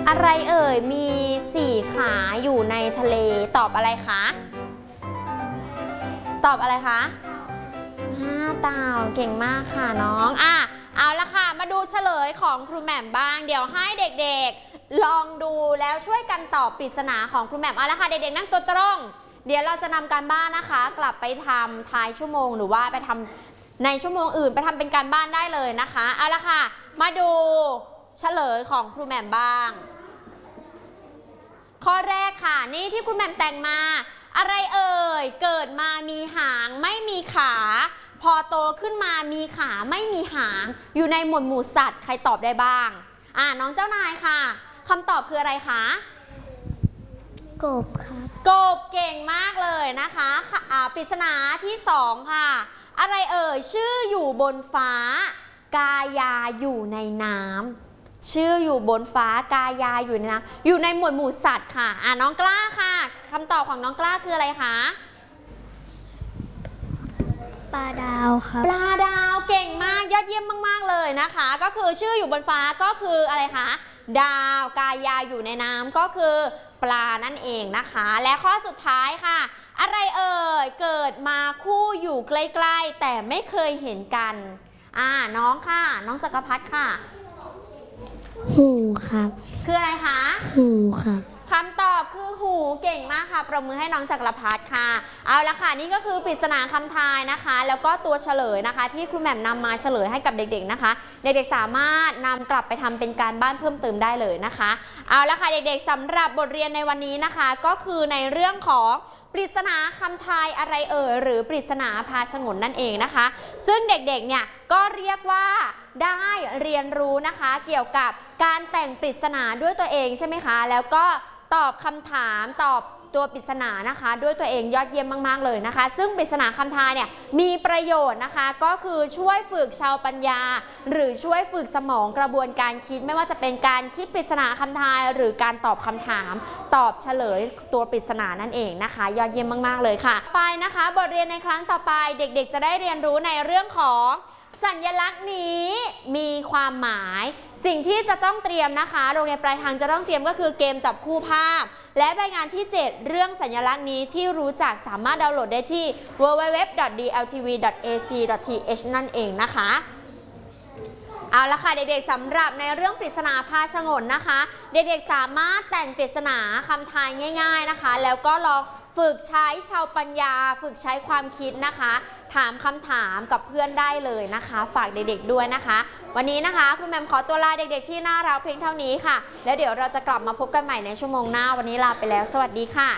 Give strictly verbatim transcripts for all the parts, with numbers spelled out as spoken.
อะไรเอ่ยมีสี่ขาอยู่ในทะเลตอบอะไรคะตอบอะไรคะห้าเต่าเก่งมากค่ะน้องอ่ะเอาละค่ะมาดูเฉลยของครูแหม่มบ้างเดี๋ยวให้เด็กๆลองดูแล้วช่วยกันตอบปริศนาของครูแหม่มเอาละค่ะเด็กๆนั่งตัวตรงเดี๋ยวเราจะนำการบ้านนะคะกลับไปทำท้ายชั่วโมงหรือว่าไปทำในชั่วโมงอื่นไปทำเป็นการบ้านได้เลยนะคะเอาละค่ะมาดูเฉลยของครูแหม่มบ้างข้อแรกค่ะนี่ที่คุณแหม่มแต่งมาอะไรเอ่ยเกิดมามีหางไม่มีขาพอโตขึ้นมามีขาไม่มีหางอยู่ในหมวดหมู่สัตว์ใครตอบได้บ้างอ่าน้องเจ้านายค่ะคำตอบคืออะไรคะกบครับกบเก่งมากเลยนะคะอ่าปริศนาที่สองค่ะอะไรเอ่ยชื่ออยู่บนฟ้ากายาอยู่ในน้ำชื่ออยู่บนฟ้ากายาอยู่ในน้ำอยู่ในหมวดหมู่สัตว์ค่ะอ่าน้องกล้าค่ะคำตอบของน้องกล้าคืออะไรคะปลาดาวครับปลาดาวเก่งมากยอดเยี่ยมมากๆเลยนะคะก็คือชื่ออยู่บนฟ้าก็คืออะไรคะดาวกายาอยู่ในน้ำก็คือปลานั่นเองนะคะและข้อสุดท้ายค่ะอะไรเอ่ยเกิดมาคู่อยู่ใกล้ๆแต่ไม่เคยเห็นกันอ่าน้องค่ะน้องจักรพัฒน์ค่ะหูครับคืออะไรคะหูครับคำตอบคือหูเก่งมากค่ะปรบมือให้น้องจักรพัฒน์ค่ะเอาละค่ะนี่ก็คือปริศนาคำทายนะคะแล้วก็ตัวเฉลยนะคะที่ครูแหม่มนำมาเฉลยให้กับเด็กๆนะคะเด็กๆสามารถนำกลับไปทำเป็นการบ้านเพิ่มเติมได้เลยนะคะเอาละค่ะเด็กๆสำหรับบทเรียนในวันนี้นะคะก็คือในเรื่องของปริศนาคำทายอะไรเอ่ยหรือปริศนาพาฉงนนั่นเองนะคะซึ่งเด็กๆเนี่ยก็เรียกว่าได้เรียนรู้นะคะเกี่ยวกับการแต่งปริศนาด้วยตัวเองใช่ไหมคะแล้วก็ตอบคำถามตอบตัวปริศนานะคะด้วยตัวเองยอดเยี่ยมมากๆเลยนะคะซึ่งปริศนาคำทายเนี่ยมีประโยชน์นะคะก็คือช่วยฝึกชาวปัญญาหรือช่วยฝึกสมองกระบวนการคิดไม่ว่าจะเป็นการคิดปริศนาคำทายหรือการตอบคำถามตอบเฉลยตัวปริศนานั่นเองนะคะยอดเยี่ยมมากๆเลยค่ะไปนะคะบทเรียนในครั้งต่อไปเด็กๆจะได้เรียนรู้ในเรื่องของสัญลักษณ์นี้มีความหมายสิ่งที่จะต้องเตรียมนะคะโรงเรียนปลายทางจะต้องเตรียมก็คือเกมจับคู่ภาพและใบงานที่เจ็ดเรื่องสัญลักษณ์นี้ที่รู้จักสามารถดาวน์โหลดได้ที่ ดับเบิลยู ดับเบิลยู ดับเบิลยู ดอท ดี แอล ที วี ดอท เอ ซี ดอท ที เอช นั่นเองนะคะเอาละค่ะเด็กๆสำหรับในเรื่องปริศนาพาฉงนนะคะเด็กๆสามารถแต่งปริศนาคำทายง่ายๆนะคะแล้วก็ลองฝึกใช้ชาวปัญญาฝึกใช้ความคิดนะคะถามคำถามกับเพื่อนได้เลยนะคะฝากเด็กๆด้วยนะคะวันนี้นะคะคุณแหม่มขอตัวลาเด็กๆที่น่ารักเพียงเท่านี้ค่ะแล้วเดี๋ยวเราจะกลับมาพบกันใหม่ในชั่วโมงหน้าวันนี้ลาไปแล้วสวัสดีค่ะ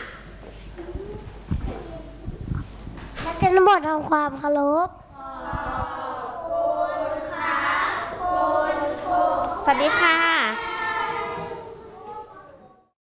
นักเรียนทั้งหมดทำความเคารพสวัสดีค่ะ